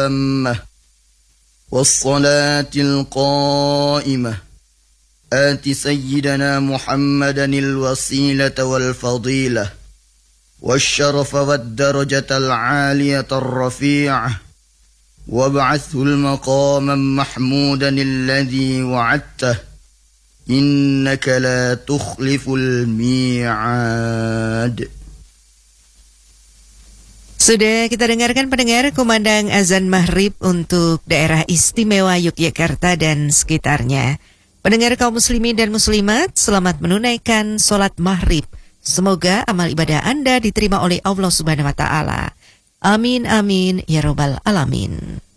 التامة والصلاة القائمة آت سيدنا محمدا الوسيلة والفضيلة والشرف والدرجة العالية الرفيعة وابعثه المقاما محمودا الذي وعدته إنك لا تخلف الميعاد. Sudah kita dengarkan pendengar kumandang azan maghrib untuk daerah istimewa Yogyakarta dan sekitarnya. Pendengar kaum muslimin dan muslimat, selamat menunaikan sholat maghrib. Semoga amal ibadah Anda diterima oleh Allah Subhanahu wa Ta'ala. Amin amin ya robbal alamin.